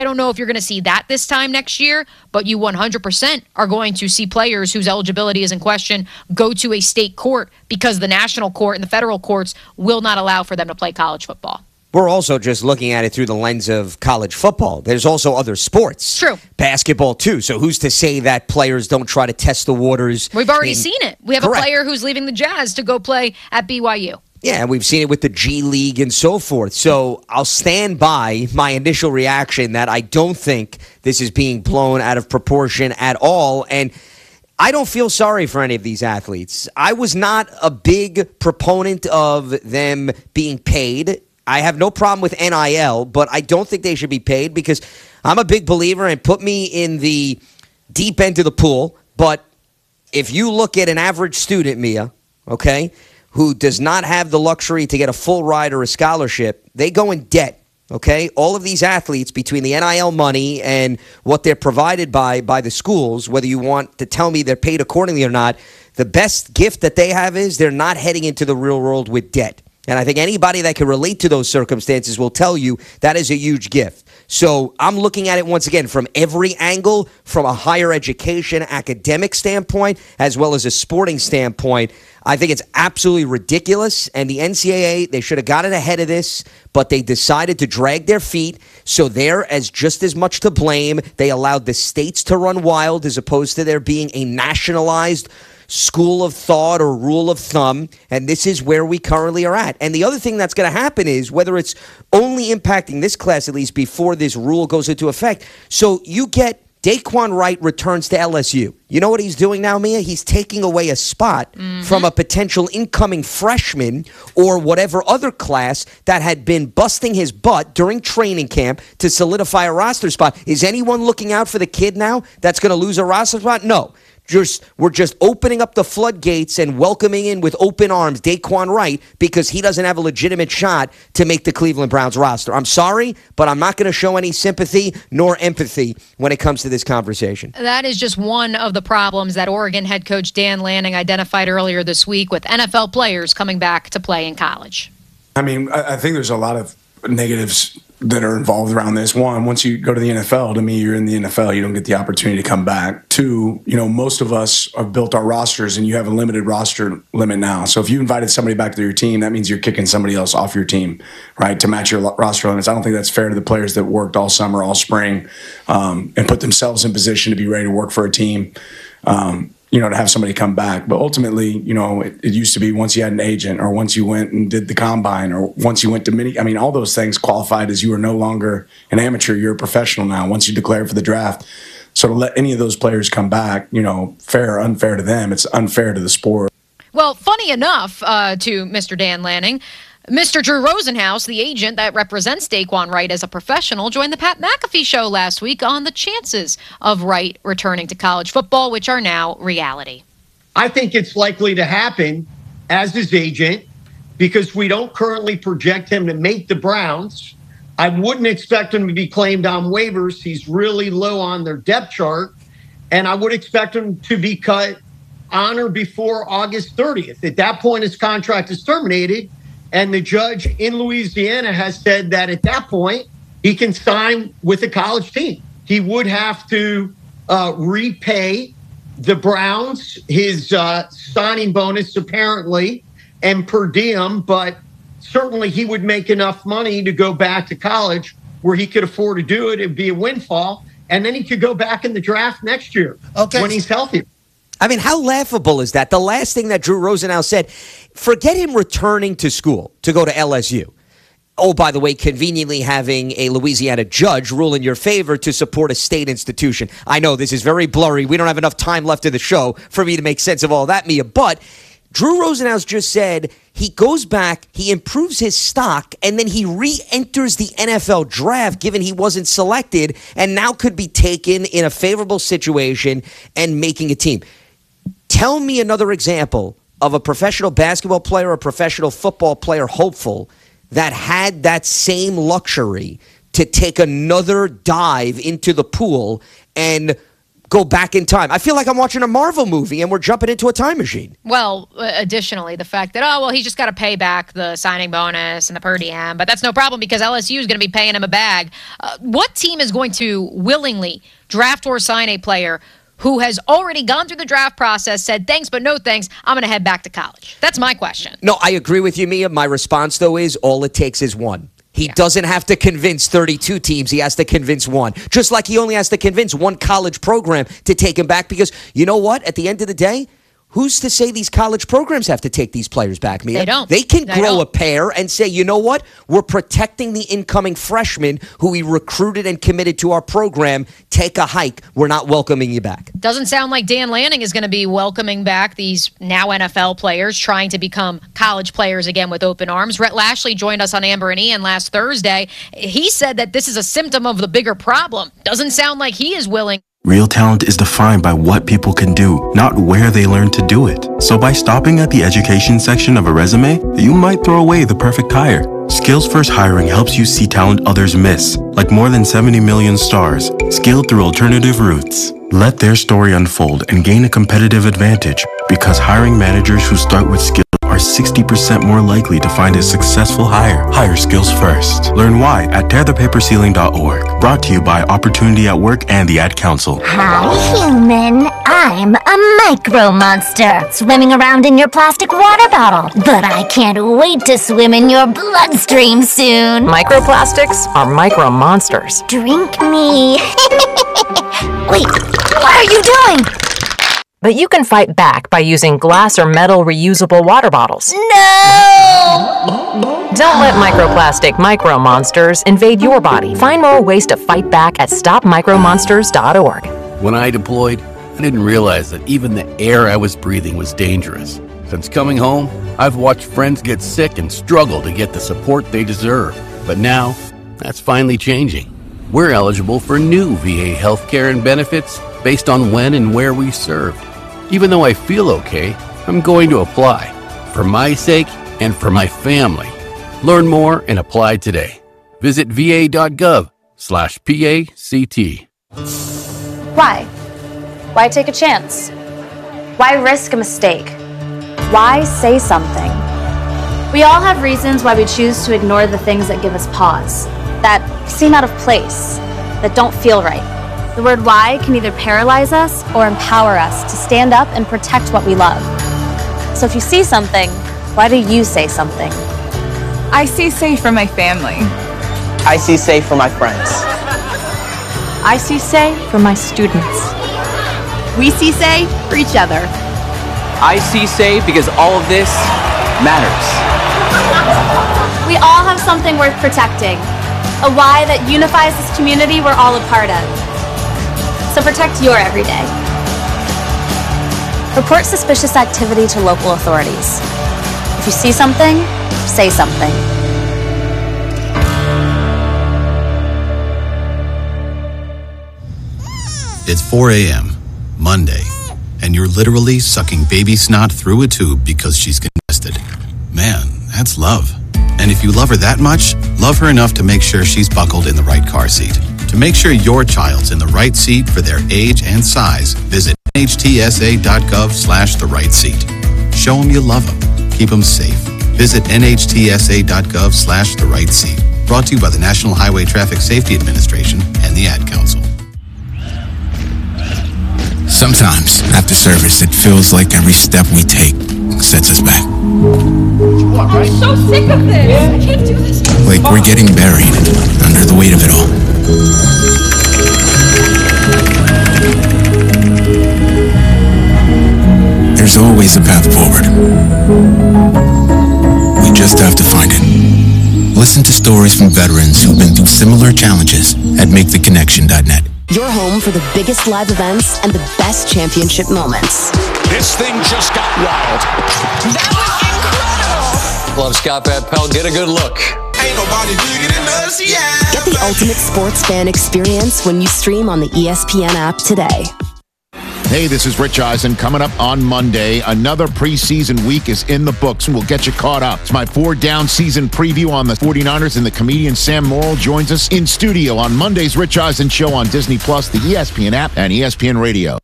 I don't know if you're going to see that this time next year, but you 100% are going to see players whose eligibility is in question go to a state court because the national court and the federal courts will not allow for them to play college football. We're also just looking at it through the lens of college football. There's also other sports. True. Basketball, too. So who's to say that players don't try to test the waters? We've already seen it. We have Correct. a player who's leaving the Jazz to go play at BYU. Yeah, we've seen it with the G League and so forth. So I'll stand by my initial reaction that I don't think this is being blown out of proportion at all. And I don't feel sorry for any of these athletes. I was not a big proponent of them being paid. I have no problem with NIL, but I don't think they should be paid because I'm a big believer, and put me in the deep end of the pool. But if you look at an average student, Mia, okay, who does not have the luxury to get a full ride or a scholarship, they go in debt, okay? All of these athletes, between the NIL money and what they're provided by the schools, whether you want to tell me they're paid accordingly or not, the best gift that they have is they're not heading into the real world with debt. And I think anybody that can relate to those circumstances will tell you that is a huge gift. So I'm looking at it once again from every angle, from a higher education, academic standpoint, as well as a sporting standpoint. I think it's absolutely ridiculous. And the NCAA, they should have gotten ahead of this, but they decided to drag their feet. So they're just as much to blame. They allowed the states to run wild as opposed to there being a nationalized school of thought or rule of thumb, and this is where we currently are at. And the other thing that's going to happen is, whether it's only impacting this class at least before this rule goes into effect, so you get Daquan Wright returns to LSU. You know what he's doing now, Mia? He's taking away a spot from a potential incoming freshman or whatever other class that had been busting his butt during training camp to solidify a roster spot. Is anyone looking out for the kid now that's going to lose a roster spot? No. We're just opening up the floodgates and welcoming in with open arms Daquan Wright because he doesn't have a legitimate shot to make the Cleveland Browns roster. I'm sorry, but I'm not going to show any sympathy nor empathy when it comes to this conversation. That is just one of the problems that Oregon head coach Dan Lanning identified earlier this week with NFL players coming back to play in college. I mean, I think there's a lot of negatives that are involved around this. One, once you go to the NFL, to me, you're in the NFL. You don't get the opportunity to come back. Two, most of us have built our rosters, and you have a limited roster limit now. So if you invited somebody back to your team, that means you're kicking somebody else off your team, right, to match your roster limits. I don't think that's fair to the players that worked all summer, all spring, and put themselves in position to be ready to work for a team. To have somebody come back. But ultimately, it used to be once you had an agent, or once you went and did the combine, or once you went to all those things qualified as you are no longer an amateur, you're a professional now once you declare for the draft. So to let any of those players come back, fair or unfair to them, it's unfair to the sport. Well, funny enough, to Mr. Dan Lanning, Mr. Drew Rosenhaus, the agent that represents Daquan Wright as a professional, joined the Pat McAfee show last week on the chances of Wright returning to college football, which are now reality. I think it's likely to happen as his agent because we don't currently project him to make the Browns. I wouldn't expect him to be claimed on waivers. He's really low on their depth chart. And I would expect him to be cut on or before August 30th. At that point, his contract is terminated. And the judge in Louisiana has said that at that point, he can sign with a college team. He would have to repay the Browns his signing bonus, apparently, and per diem. But certainly he would make enough money to go back to college where he could afford to do it. It'd be a windfall. And then he could go back in the draft next year when he's healthy. I mean, how laughable is that? The last thing that Drew Rosenhaus said, forget him returning to school to go to LSU. Oh, by the way, conveniently having a Louisiana judge rule in your favor to support a state institution. I know this is very blurry. We don't have enough time left in the show for me to make sense of all that, Mia. But Drew Rosenhaus just said he goes back, he improves his stock, and then he re-enters the NFL draft given he wasn't selected and now could be taken in a favorable situation and making a team. Tell me another example of a professional basketball player or professional football player hopeful that had that same luxury to take another dive into the pool and go back in time. I feel like I'm watching a Marvel movie and we're jumping into a time machine. Well, additionally, the fact that, he's just got to pay back the signing bonus and the per diem, but that's no problem because LSU is going to be paying him a bag. What team is going to willingly draft or sign a player who has already gone through the draft process, said thanks but no thanks, I'm going to head back to college? That's my question. No, I agree with you, Mia. My response, though, is all it takes is one. He doesn't have to convince 32 teams. He has to convince one. Just like he only has to convince one college program to take him back because, you know what? At the end of the day, who's to say these college programs have to take these players back, Mia? They don't. They can grow a pair and say, you know what? We're protecting the incoming freshman who we recruited and committed to our program. Take a hike. We're not welcoming you back. Doesn't sound like Dan Lanning is going to be welcoming back these now NFL players trying to become college players again with open arms. Rhett Lashley joined us on Amber and Ian last Thursday. He said that this is a symptom of the bigger problem. Doesn't sound like he is willing. Real talent is defined by what people can do, not where they learn to do it. So by stopping at the education section of a resume, you might throw away the perfect hire. Skills First Hiring helps you see talent others miss, like more than 70 million stars, scaled through alternative routes. Let their story unfold and gain a competitive advantage, because hiring managers who start with skills are 60% more likely to find a successful hire. Hire Skills First. Learn why at tearthepaperceiling.org. Brought to you by Opportunity at Work and the Ad Council. Hi, human. I'm a micro monster swimming around in your plastic water bottle. But I can't wait to swim in your bloodstream soon. Microplastics are micro monsters. Drink me. Wait, what are you doing? But you can fight back by using glass or metal reusable water bottles. No! Don't let microplastic micro monsters invade your body. Find more ways to fight back at stopmicromonsters.org. When I deployed, I didn't realize that even the air I was breathing was dangerous. Since coming home, I've watched friends get sick and struggle to get the support they deserve. But now, that's finally changing. We're eligible for new VA healthcare and benefits based on when and where we served. Even though I feel okay, I'm going to apply. For my sake and for my family. Learn more and apply today. Visit va.gov/PACT. Why? Why take a chance? Why risk a mistake? Why say something? We all have reasons why we choose to ignore the things that give us pause, that seem out of place, that don't feel right. The word why can either paralyze us or empower us to stand up and protect what we love. So if you see something, why do you say something? I see safe for my family. I see safe for my friends. I see say for my students. We see say for each other. I see say because all of this matters. We all have something worth protecting. A why that unifies this community we're all a part of. So protect your everyday. Report suspicious activity to local authorities. If you see something, say something. It's 4 a.m., Monday, and you're literally sucking baby snot through a tube because she's congested. Man, that's love. And if you love her that much, love her enough to make sure she's buckled in the right car seat. To make sure your child's in the right seat for their age and size, visit nhtsa.gov/the right seat. Show them you love them. Keep them safe. Visit nhtsa.gov/the right seat. Brought to you by the National Highway Traffic Safety Administration and the Ad Council. Sometimes, after service, it feels like every step we take sets us back. I'm so sick of this. I can't do this. Like we're getting buried under the weight of it all. There's always a path forward. We just have to find it. Listen to stories from veterans who've been through similar challenges at MakeTheConnection.net. Your home for the biggest live events and the best championship moments. This thing just got wild. That was incredible. Love Scott Van Pelt. Get a good look. Ain't nobody bigger than us, yeah. Get the ultimate sports fan experience when you stream on the ESPN app today. Hey, this is Rich Eisen. Coming up on Monday, another preseason week is in the books, and we'll get you caught up. It's my 4-down season preview on the 49ers, and the comedian Sam Morrill joins us in studio on Monday's Rich Eisen Show on Disney+, the ESPN app, and ESPN Radio.